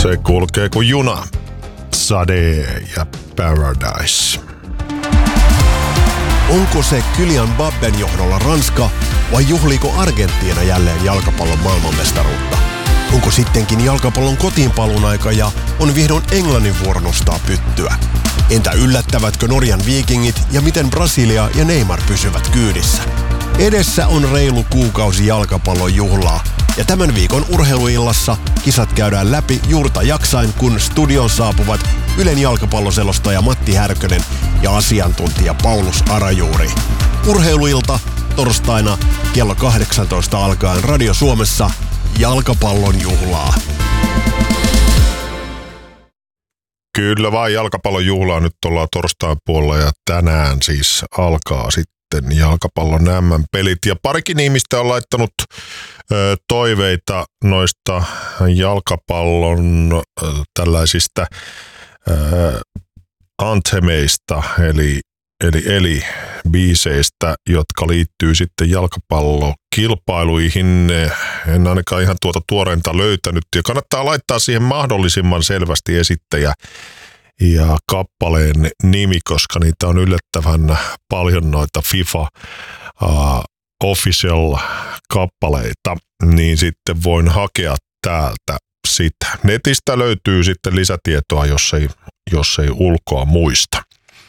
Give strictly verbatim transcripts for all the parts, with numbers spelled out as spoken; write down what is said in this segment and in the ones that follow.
Se kulkee kuin juna. Sade ja Paradise. Onko se Kylian Mbappen johdolla Ranska vai juhliiko Argentiina jälleen jalkapallon maailmanmestaruutta? Onko sittenkin jalkapallon kotiinpaluun aika ja on vihdoin Englannin vuoro nostaa pyttyä? Entä yllättävätkö Norjan Vikingit ja miten Brasilia ja Neymar pysyvät kyydissä? Edessä on reilu kuukausi jalkapallon juhlaa ja tämän viikon urheiluillassa kisat käydään läpi juurta jaksain, kun studion saapuvat Ylen jalkapalloselostaja Matti Härkönen ja asiantuntija Paulus Arajuuri. Urheiluilta torstaina kello kahdeksantoista alkaen Radio Suomessa jalkapallon juhlaa. Kyllä vaan, jalkapallon juhlaa nyt ollaan torstain puolella ja tänään siis alkaa sitten jalkapallon M M-pelit. Ja parikin ihmistä on laittanut ö, toiveita noista jalkapallon ö, tällaisista ö, anthemeista, eli Eli, eli biiseistä, jotka liittyy sitten jalkapallokilpailuihin. En ainakaan ihan tuota tuoreinta löytänyt. Ja kannattaa laittaa siihen mahdollisimman selvästi esittäjä ja kappaleen nimi, koska niitä on yllättävän paljon noita FIFA uh, Official-kappaleita. Niin sitten voin hakea täältä sitä. Netistä löytyy sitten lisätietoa, jos ei, jos ei ulkoa muista.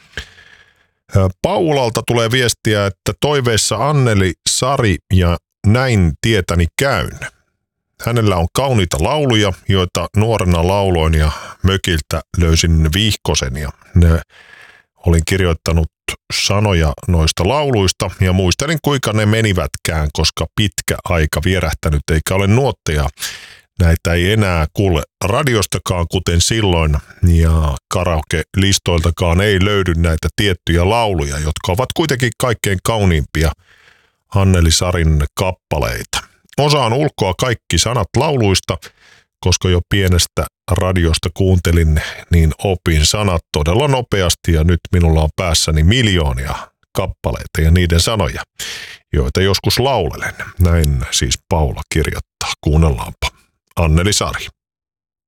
Paulalta tulee viestiä, että toiveissa Anneli Sari ja Näin tietäni käyn. Hänellä on kauniita lauluja, joita nuorena lauloin ja mökiltä löysin vihkosen ja ne olin kirjoittanut sanoja noista lauluista ja muistelin kuinka ne menivätkään, koska pitkä aika vierähtänyt eikä ole nuotteja. Näitä ei enää kuule radiostakaan kuten silloin ja karaoke-listoiltakaan ei löydy näitä tiettyjä lauluja, jotka ovat kuitenkin kaikkein kauniimpia Anneli Sarin kappaleita. Osaan ulkoa kaikki sanat lauluista, koska jo pienestä radiosta kuuntelin, niin opin sanat todella nopeasti ja nyt minulla on päässäni miljoonia kappaleita ja niiden sanoja, joita joskus laulelen. Näin siis Paula kirjoittaa. Kuunnellaanpa. Anneli Sari.